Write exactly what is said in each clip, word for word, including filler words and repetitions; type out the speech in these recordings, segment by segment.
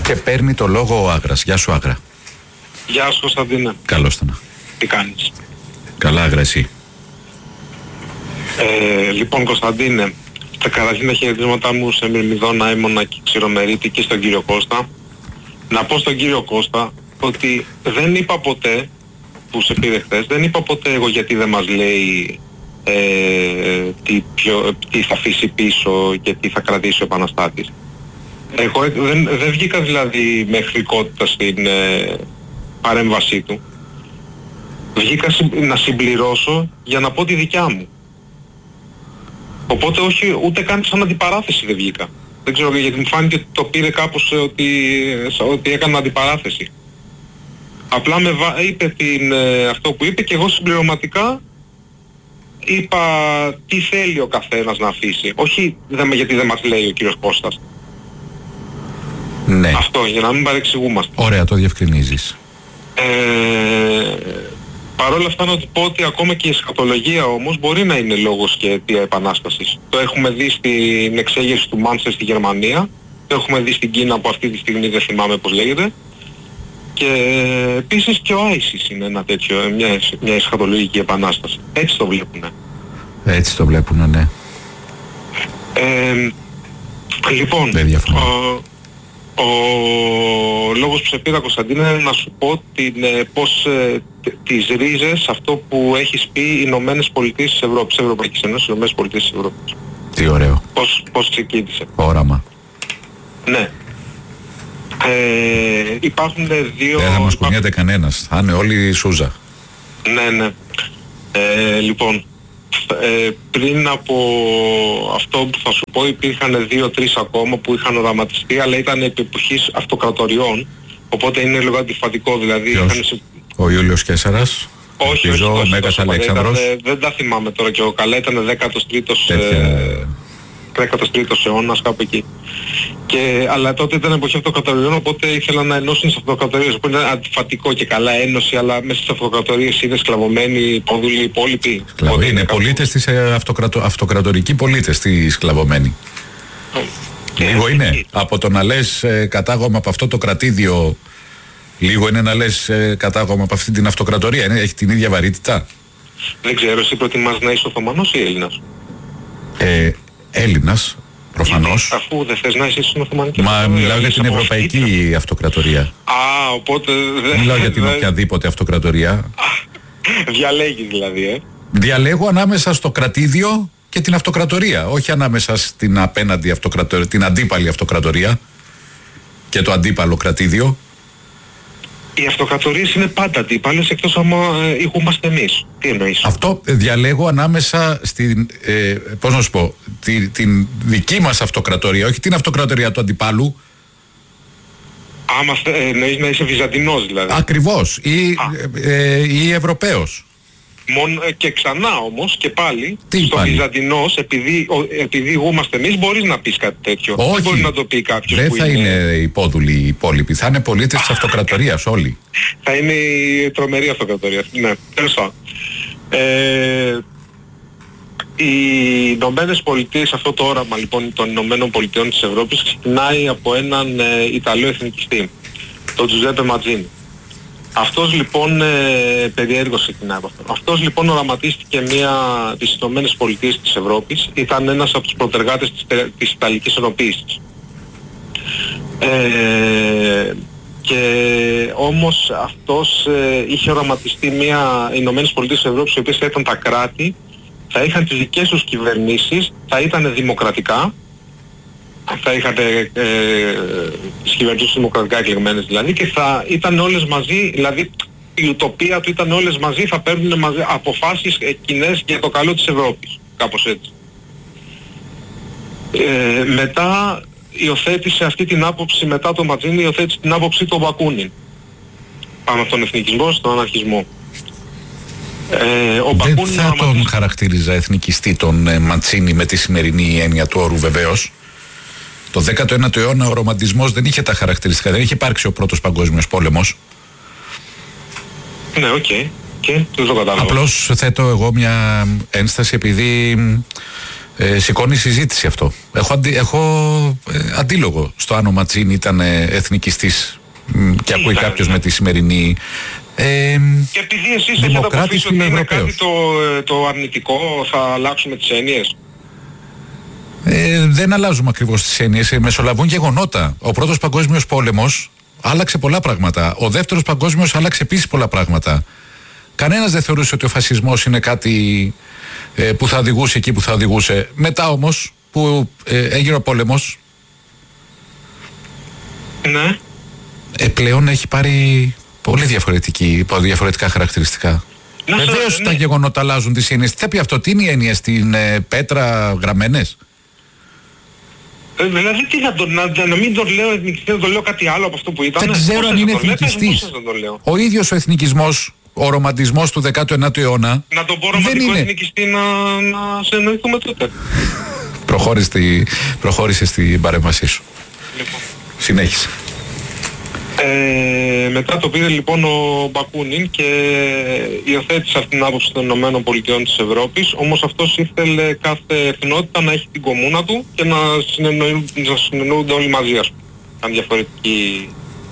Και παίρνει το λόγο ο Άγρας. Γεια σου, Άγρα. Γεια σου, Κωνσταντίνε. Καλώς το να. Τι κάνεις? Καλά, Άγρα, εσύ? Ε, λοιπόν, Κωνσταντίνε, τα καταρχήν τα χαιρετίσματά μου σε Μυρμηδόνα, Αίμωνα και Ξηρομερίτη και στον κύριο Κώστα. Να πω στον κύριο Κώστα ότι δεν είπα ποτέ, που σε πήρε χθες, δεν είπα ποτέ εγώ γιατί δεν μας λέει ε, τι, ποιο, τι θα αφήσει πίσω και τι θα κρατήσει ο επαναστάτης. Εγώ δεν, δεν βγήκα δηλαδή με εχθρικότητα στην ε, παρέμβασή του. Βγήκα να συμπληρώσω για να πω τη δικιά μου. Οπότε όχι, ούτε καν σαν αντιπαράθεση δεν βγήκα. Δεν ξέρω γιατί μου φάνηκε ότι το πήρε κάπως ότι, ότι έκανα αντιπαράθεση. Απλά με βα... είπε την, ε, αυτό που είπε και εγώ συμπληρωματικά είπα τι θέλει ο καθένας να αφήσει. Όχι δεν, γιατί δεν μας λέει ο κύριος Κώστας. Ναι. Αυτό, για να μην παρεξηγούμαστε. Ωραία, το διευκρινίζεις. Ε, Παρ' όλα αυτά να του πω ότι ακόμα και η εσχατολογία όμως μπορεί να είναι λόγος και αιτία επανάστασης. Το έχουμε δει στην εξέγερση του Μάντσεστερ στη Γερμανία, το έχουμε δει στην Κίνα που αυτή τη στιγμή δεν θυμάμαι πώς λέγεται, και επίσης και ο Άισις είναι ένα τέτοιο, μια, μια εσχατολογική επανάσταση. Έτσι το βλέπουνε. Έτσι το βλέπουνε, ναι. Ε, λοιπόν, ο λόγος που σε πήρα, Κωνσταντίνε, είναι να σου πω την, πώς ε, τις ρίζες, αυτό που έχεις πει οι Ηνωμένες Πολιτείες της Ευρώπης, Ευρωπαϊκής Ένωσης, οι Ηνωμένες Πολιτείες της Ευρώπης. Τι ωραίο. Πώς, πώς ξεκίνησε. Όραμα. Ναι. Ε, υπάρχουν δύο... Δεν θα μας κουνιέται κανένας. Θα είναι όλοι Σούζα. Ναι, ναι. Ε, λοιπόν, ε, πριν από αυτό που θα σου πω υπήρχαν δύο-τρεις ακόμα που είχαν οραματιστεί, αλλά ήταν επί εποχής αυτοκρατοριών, οπότε είναι λίγο αντιφατικό, δηλαδή είχαν... Ο Ιούλιος Καίσαρας. Όχι, όχι, ο Μέγας Αλέξανδρος. Ήταν, δεν τα θυμάμαι τώρα και εγώ καλά, ήταν δέκατος τρίτος ε, δέκατος τρίτος αιώνας κάπου εκεί. Και, αλλά τότε ήταν εποχή αυτοκρατοριών, οπότε ήθελαν να ενώσουν τις αυτοκρατορίες, που είναι αντιφατικό και καλά ένωση, αλλά μέσα στις αυτοκρατορίες είναι σκλαβωμένοι, ποδούλοι, υπόλοιποι. Σκλαβοί, είναι πολίτες της ε, αυτοκρατο, αυτοκρατορικοί πολίτες τη σκλαβωμένοι. Ε, Λίγο είναι. Ε, από το να λες ε, κατάγομαι από αυτό το κρατήδιο, λίγο είναι να λες ε, κατάγομαι από αυτή την αυτοκρατορία, είναι, έχει την ίδια βαρύτητα. Δεν ξέρω, εσύ προτιμάς να είσαι Οθωμανός ή Έλληνας? Ε, Έλληνας. Προφανώς. Γιατί, αφού δεν θες να είσαι στην Οθωμανική Μα Αυτοκρατορία. μιλάω για την Ευρωπαϊκή Αυτοκρατορία. Α, οπότε... Δεν μιλάω για την οποιαδήποτε αυτοκρατορία. Διαλέγεις δηλαδή, ε. Διαλέγω ανάμεσα στο κρατήδιο και την αυτοκρατορία. Όχι ανάμεσα στην απέναντι αυτοκρατορία, την αντίπαλη αυτοκρατορία και το αντίπαλο κρατήδιο. Οι αυτοκρατορίες είναι πάντα αντίπαλες εκτός άμα ε, ηγούμαστε εμείς. Τι εννοείς? Αυτό διαλέγω ανάμεσα στην, ε, πώς να σου πω, τη, την δική μας αυτοκρατορία, όχι την αυτοκρατορία του αντιπάλου. Άμα ε, εννοείς να είσαι Βυζαντινός δηλαδή. Ακριβώς. Ή, ε, ε, ή Ευρωπαίος. Μόνο, και ξανά όμως και πάλι, τι στο πάλι? Βυζαντινός, επειδή, επειδή ηγούμαστε εμείς, μπορείς να πεις κάτι τέτοιο. Όχι. Δεν μπορεί να το πει κάποιος. Δεν που θα είναι... είναι υπόδουλοι οι υπόλοιποι. Θα είναι πολίτες της αυτοκρατορίας όλοι. Θα είναι η τρομερή αυτοκρατορία. Ναι, τέλος πάντων. Ε, οι Ηνωμένες Πολιτείες, αυτό το όραμα λοιπόν των Ηνωμένων Πολιτειών της Ευρώπης ξεκινάει από έναν ε, Ιταλό εθνικιστή, τον Τζουζέπε Ματζίνι. Αυτός λοιπόν, ε, περιέργως ξεκινάει από αυτό. Αυτός λοιπόν οραματίστηκε μια, τις Ηνωμένες Πολιτείες της Ευρώπης, ήταν ένας από τους προτεργάτες της, της Ιταλικής Ενοποίησης. Ε, και όμως αυτός ε, είχε οραματιστεί μια Ηνωμένες Πολιτείες της Ευρώπης, οι οποίες θα ήταν τα κράτη, θα είχαν τις δικές τους κυβερνήσεις, θα ήταν δημοκρατικά, θα είχαν ε, τις κυβερνήσεις δημοκρατικά εκλεγμένες δηλαδή, και θα ήταν όλες μαζί, δηλαδή η ουτοπία του ήταν όλες μαζί, θα παίρνουν μαζί αποφάσεις ε, κοινές για το καλό της Ευρώπης, κάπως έτσι. Ε, μετά υιοθέτησε αυτή την άποψη, μετά το Ματζίνι υιοθέτησε την άποψη του Μπακούνιν πάνω από τον εθνικισμό, στον αναρχισμό. Ε, ο Δεν Μπακούνιν θα τον οραματίσ... χαρακτήριζα εθνικιστή τον ε, Ματσίνι με τη σημερινή έννοια του όρου βεβαίως. Το δέκατο ένατο αιώνα ο ρομαντισμός δεν είχε τα χαρακτηριστικά, δεν είχε υπάρξει ο πρώτος παγκόσμιος πόλεμος. Ναι, οκ. Okay. Και δεν το κατάλαβα. Απλώς θέτω εγώ μια ένσταση επειδή ε, σηκώνει συζήτηση αυτό. Έχω, αντι, έχω ε, αντίλογο στο αν ο Ματσίν ήταν ε, εθνικιστής και ακούει κάποιος με τη σημερινή. Ε, και επειδή εσείς έχετε αποφύσει ότι είναι κάτι το, το αρνητικό, θα αλλάξουμε τις έννοιες. Ε, δεν αλλάζουμε ακριβώς τις έννοιες. Ε, μεσολαβούν γεγονότα. Ο πρώτος παγκόσμιος πόλεμος άλλαξε πολλά πράγματα. Ο δεύτερος παγκόσμιος άλλαξε επίσης πολλά πράγματα. Κανένας δεν θεωρούσε ότι ο φασισμός είναι κάτι ε, που θα οδηγούσε εκεί που θα οδηγούσε. Μετά όμως που ε, έγινε ο πόλεμος, ναι. ε, πλέον έχει πάρει πολύ διαφορετική, διαφορετικά χαρακτηριστικά. Βεβαίως ναι. Τα γεγονότα αλλάζουν τις έννοιες. Τι θα πει αυτό, τι είναι η έννοια στην ε, πέτρα γραμμένες? Ε, δηλαδή τι να, το, να, να μην τον λέω εθνικιστή, να τον λέω κάτι άλλο από αυτό που ήταν. Δεν ξέρω αν είναι εθνικιστής. Ο ίδιος ο εθνικισμός, ο ρομαντισμός του δέκατου ενάτου αιώνα. Να τον πω ρομαντικό είναι... εθνικιστή να, να σε εννοηθούμε τότε. Προχώρησε, στη, προχώρησε στην παρέμβασή σου. Λοιπόν. Συνέχισε. Ε, μετά το πήρε λοιπόν ο Μπακούνιν και υιοθέτησε αυτήν την άποψη των Ηνωμένων Πολιτειών της Ευρώπης, όμως αυτός ήθελε κάθε εθνότητα να έχει την κομμούνα του και να συνεννοούνται όλοι μαζί, ας πούμε. Ήταν διαφορετική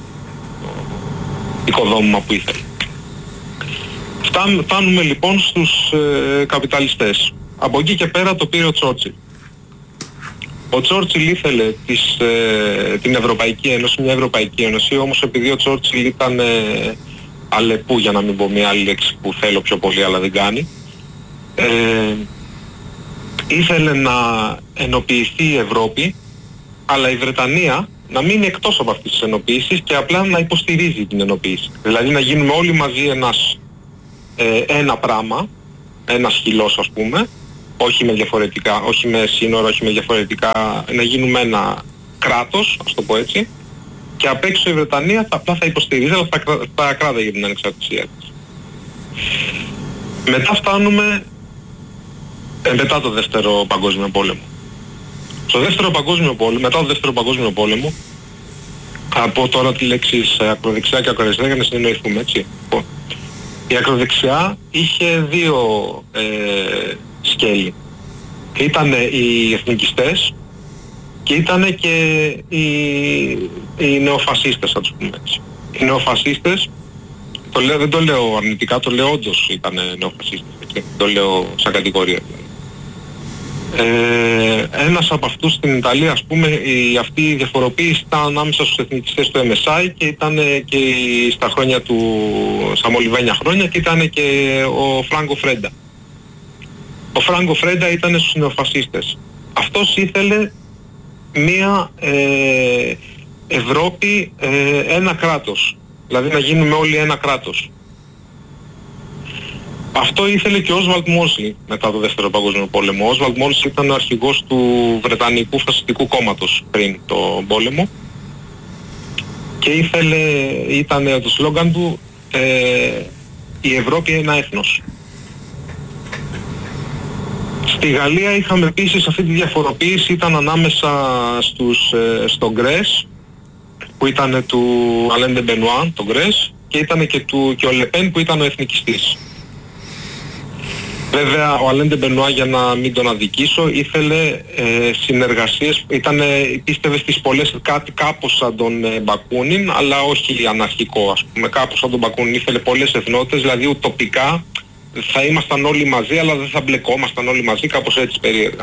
οικοδόμημα που ήθελε. Φτάνουμε λοιπόν στους ε, καπιταλιστές. Από εκεί και πέρα το πήρε ο Τσόρτσιλ. Ο Τσόρτσιλ ήθελε της, ε, την Ευρωπαϊκή Ένωση, μια Ευρωπαϊκή Ένωση, όμως επειδή ο Τσόρτσιλ ήταν ε, αλεπού, για να μην πω μια άλλη λέξη που θέλω πιο πολύ αλλά δεν κάνει, ε, ήθελε να ενοποιηθεί η Ευρώπη, αλλά η Βρετανία να μείνει εκτός από αυτής της ενοποίησης και απλά να υποστηρίζει την ενοποίηση. Δηλαδή να γίνουμε όλοι μαζί ένας, ε, ένα πράγμα, ένας χυλός ας πούμε, όχι με διαφορετικά, όχι με σύνορα, όχι με διαφορετικά, να γίνουμε ένα κράτος, ας το πω έτσι, και απ' έξω η Βρετανία θα, απλά θα υποστηρίζει, αλλά θα, θα κράταγε την ανεξαρτησία της. Μετά φτάνουμε ε, μετά το δεύτερο παγκόσμιο πόλεμο. Στο δεύτερο παγκόσμιο πόλεμο, μετά το δεύτερο παγκόσμιο πόλεμο, θα πω τώρα τη λέξη ακροδεξιά και ακροαριστερά για να συνεννοηθούμε, έτσι. Η ακροδεξιά είχε δύο ε, σκέλη. Ήτανε οι εθνικιστές και ήτανε και οι, οι νεοφασίστες, ας πούμε έτσι. Οι νεοφασίστες, το λέω, δεν το λέω αρνητικά, το λέω όντως ήτανε νεοφασίστες, έτσι. Το λέω σαν κατηγορία. Ε, ένας από αυτούς στην Ιταλία, ας πούμε, η, αυτή η διαφοροποίηση ήταν ανάμεσα στους εθνικιστές του εμ ες άι και ήταν και στα χρόνια του, στα μολυβένια χρόνια, και ήταν και ο Φράνκο Φρέντα. Ο Φράνκο Φρέντα ήταν στους νεοφασίστες. Αυτός ήθελε μία ε, Ευρώπη, ε, ένα κράτος. Δηλαδή να γίνουμε όλοι ένα κράτος. Αυτό ήθελε και ο Όσβαλντ Μόλσλι μετά το δεύτερο παγκόσμιο πόλεμο. Ο Όσβαλντ Μόλσλι ήταν ο αρχηγός του Βρετανικού Φασιστικού Κόμματος πριν το πόλεμο και ήθελε, ήταν το σλόγγαν του ε, η Ευρώπη ένα έθνος. Στη Γαλλία είχαμε επίσης αυτή τη διαφοροποίηση, ήταν ανάμεσα στους, ε, στο Γκρές, που ήταν του Αλέν ντε Μπενουά, το Γκρές, και ήταν και, του, και ο Λεπέν που ήταν ο εθνικιστής. Βέβαια ο Αλέν ντε Μπενουά, για να μην τον αδικήσω, ήθελε ε, συνεργασίες, ήταν, πίστευε στις πολλές, κάτι κάπως σαν τον ε, Μπακούνιν, αλλά όχι αναρχικό, ας πούμε, κάπως σαν τον Μπακούνιν, ήθελε πολλές εθνότητες, δηλαδή ουτοπικά θα ήμασταν όλοι μαζί, αλλά δεν θα μπλεκόμασταν όλοι μαζί, κάπως έτσι περίεργα.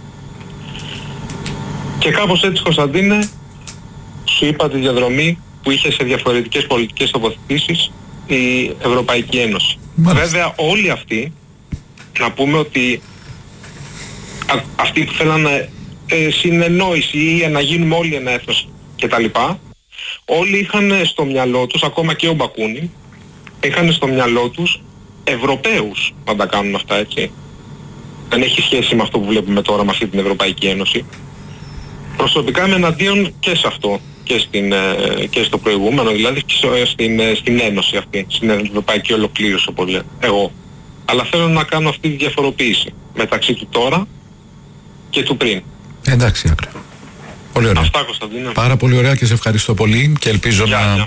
Και κάπως έτσι, Κωνσταντίνε, σου είπα τη διαδρομή που είχε σε διαφορετικές πολιτικές τοποθετήσεις η Ευρωπαϊκή Ένωση. Μάλιστα. Βέβαια όλοι αυτοί, να πούμε ότι α, αυτοί που θέλανε ε, συνεννόηση ή να γίνουμε όλοι ένα έθνος κτλ, όλοι είχαν στο μυαλό τους, ακόμα και ο Μπακούνιν, είχαν στο μυαλό τους Ευρωπαίους να τα κάνουν αυτά, έτσι. Δεν έχει σχέση με αυτό που βλέπουμε τώρα με αυτή την Ευρωπαϊκή Ένωση. Προσωπικά είμαι εναντίον και σε αυτό και, στην, και στο προηγούμενο, δηλαδή και στην, στην Ένωση αυτή, στην Ευρωπαϊκή Ολοκλήρωση, όπως λέω εγώ. Αλλά θέλω να κάνω αυτή τη διαφοροποίηση μεταξύ του τώρα και του πριν. Εντάξει, άκρα. Πολύ ωραία. Αυτά, Κωνσταντίνε. Πάρα πολύ ωραία και σε ευχαριστώ πολύ και ελπίζω για, να για.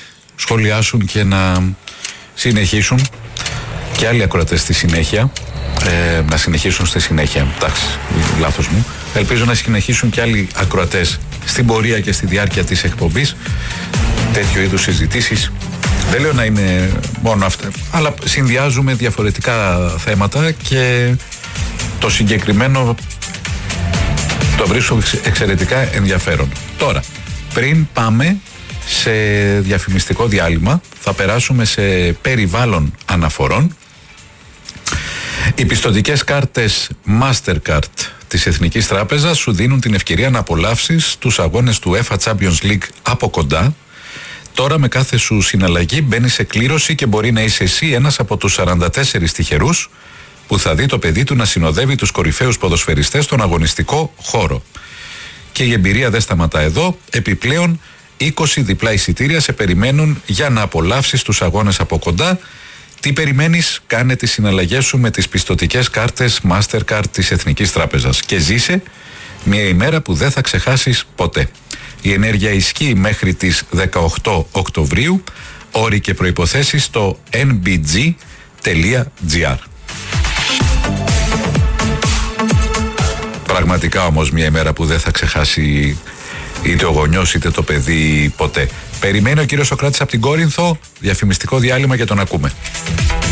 σχολιάσουν και να συνεχίσουν και άλλοι ακροατές στη συνέχεια. ε, να συνεχίσουν στη συνέχεια. Εντάξει, λάθος μου. Ελπίζω να συνεχίσουν και άλλοι ακροατές στην πορεία και στη διάρκεια της εκπομπής τέτοιου είδους συζητήσεις. Δεν λέω να είναι μόνο αυτά, αλλά συνδυάζουμε διαφορετικά θέματα και το συγκεκριμένο το βρίσκω εξαιρετικά ενδιαφέρον. Τώρα, πριν πάμε σε διαφημιστικό διάλειμμα, θα περάσουμε σε περιβάλλον αναφορών. Οι πιστωτικές κάρτες Mastercard της Εθνικής Τράπεζας σου δίνουν την ευκαιρία να απολαύσεις τους αγώνες του UEFA Champions League από κοντά. Τώρα με κάθε σου συναλλαγή μπαίνει σε κλήρωση και μπορεί να είσαι εσύ ένας από τους σαράντα τέσσερις τυχερούς που θα δει το παιδί του να συνοδεύει τους κορυφαίους ποδοσφαιριστές στον αγωνιστικό χώρο. Και η εμπειρία δεν σταματά εδώ. Επιπλέον είκοσι διπλά εισιτήρια σε περιμένουν για να απολαύσεις τους αγώνες από κοντά. Τι περιμένεις? Κάνε τις συναλλαγές σου με τις πιστωτικές κάρτες Mastercard της Εθνικής Τράπεζας και ζήσε μια ημέρα που δεν θα ξεχάσεις ποτέ. Η ενέργεια ισχύει μέχρι τις δεκαοκτώ Οκτωβρίου. Όροι και προϋποθέσεις στο εν μπι τζι τελεία τζι άρ. Πραγματικά όμως μια ημέρα που δεν θα ξεχάσει είτε ο γονιός είτε το παιδί ποτέ. Περιμένει ο κύριος Σωκράτης από την Κόρινθο. Διαφημιστικό διάλειμμα και τον ακούμε.